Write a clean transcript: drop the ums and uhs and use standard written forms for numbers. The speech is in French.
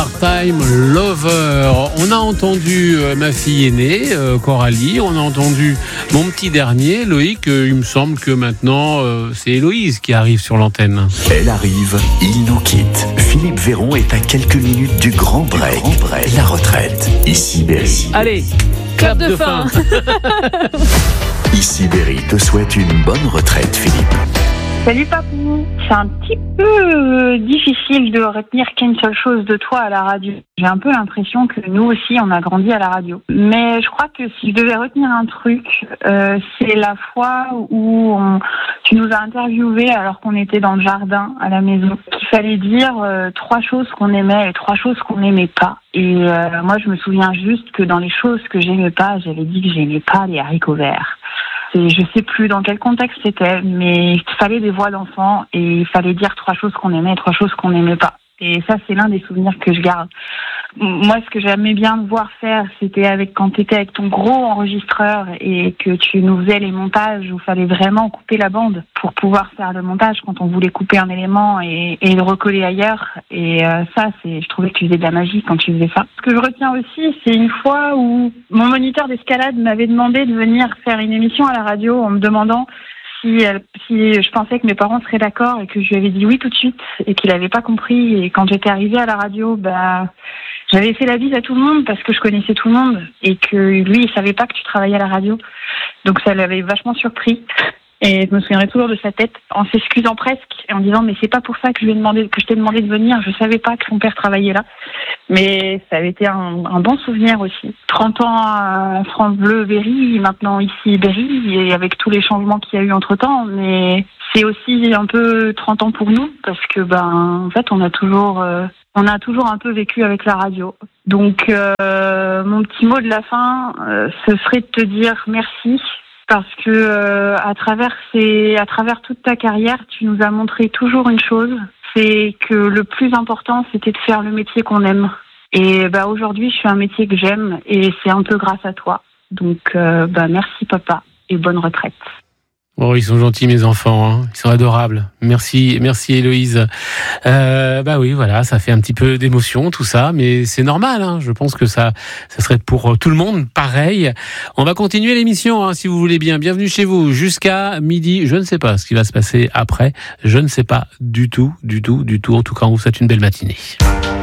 Part-time Lover. On a entendu ma fille aînée, Coralie. On a entendu mon petit dernier, Loïc. Il me semble que maintenant, c'est Héloïse qui arrive sur l'antenne. Elle arrive, il nous quitte. Philippe Véron est à quelques minutes du grand break. La retraite. Ici Berry. Allez, clap de fin. Ici Berry te souhaite une bonne retraite, Philippe. Salut papou, c'est un petit peu difficile de retenir qu'une seule chose de toi à la radio. J'ai un peu l'impression que nous aussi on a grandi à la radio. Mais je crois que si je devais retenir un truc, c'est la fois où tu nous as interviewés alors qu'on était dans le jardin à la maison. Qu'il fallait dire 3 choses qu'on aimait et 3 choses qu'on n'aimait pas. Et moi je me souviens juste que dans les choses que j'aimais pas, j'avais dit que j'aimais pas les haricots verts. Je sais plus dans quel contexte c'était, mais il fallait des voix d'enfants et il fallait dire 3 choses qu'on aimait et 3 choses qu'on n'aimait pas. Et ça, c'est l'un des souvenirs que je garde. Moi, ce que j'aimais bien te voir faire, c'était quand t'étais avec ton gros enregistreur et que tu nous faisais les montages où il fallait vraiment couper la bande pour pouvoir faire le montage quand on voulait couper un élément et le recoller ailleurs. Et ça, je trouvais que tu faisais de la magie quand tu faisais ça. Ce que je retiens aussi, c'est une fois où mon moniteur d'escalade m'avait demandé de venir faire une émission à la radio en me demandant si je pensais que mes parents seraient d'accord et que je lui avais dit oui tout de suite et qu'il n'avait pas compris. Et quand j'étais arrivée à la radio, j'avais fait la bise à tout le monde parce que je connaissais tout le monde et que lui, il savait pas que tu travaillais à la radio. Donc ça l'avait vachement surpris. Et je me souviendrai toujours de sa tête en s'excusant presque et en disant mais c'est pas pour ça que je t'ai demandé de venir, je savais pas que son père travaillait là. Mais ça avait été un bon souvenir aussi. 30 ans à France Bleu Berry, maintenant ici Berry, et avec tous les changements qu'il y a eu entre-temps, mais c'est aussi un peu 30 ans pour nous parce que en fait on a toujours un peu vécu avec la radio. Donc mon petit mot de la fin, ce serait de te dire merci. Parce que à travers toute ta carrière, tu nous as montré toujours une chose, c'est que le plus important, c'était de faire le métier qu'on aime. Et aujourd'hui, je fais un métier que j'aime et c'est un peu grâce à toi. Donc merci papa et bonne retraite. Oh, ils sont gentils mes enfants, hein. Ils sont adorables. Merci Héloïse. Oui, voilà, ça fait un petit peu d'émotion tout ça, mais c'est normal. Hein. Je pense que ça serait pour tout le monde pareil. On va continuer l'émission, hein, si vous voulez bien. Bienvenue chez vous jusqu'à midi. Je ne sais pas ce qui va se passer après. Je ne sais pas du tout. En tout cas, on vous souhaite une belle matinée.